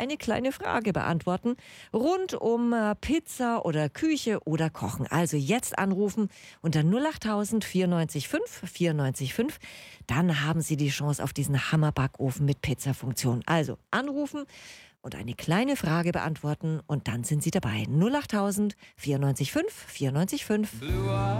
eine kleine Frage beantworten rund um Pizza oder Küche oder Kochen. Also jetzt anrufen unter 08.000 94 5 94 5. Dann haben Sie die Chance auf diesen Hammerbackofen mit Pizzafunktion. Also anrufen und eine kleine Frage beantworten und dann sind Sie dabei. 08.000 94 5 94 5.